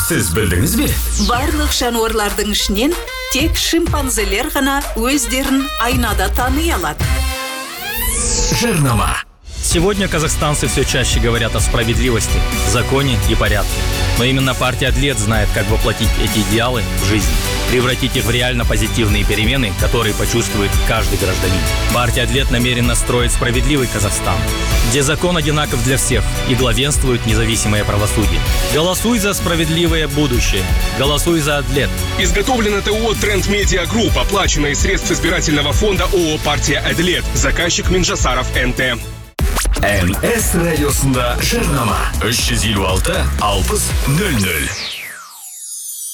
Сіз білдіңіз бе? Барлық жануарлардың ішінен тек шимпанзелер ғана өздерін айнада таный алады. Жарнама. Сегодня казахстанцы все чаще говорят о справедливости, законе и порядке. Но именно партия «Адлет» знает, как воплотить эти идеалы в жизнь, превратить их в реально позитивные перемены, которые почувствует каждый гражданин. Партия «Адлет» намерена строить справедливый Казахстан, где закон одинаков для всех и главенствует независимое правосудие. Голосуй за справедливое будущее. Голосуй за «Адлет». Изготовлено ТО «Тренд Медиа Групп», оплачено из средств избирательного фонда ООО «Партия Адлет». Заказчик Минжасаров НТ. МС радиосында жарнама 356 60 00.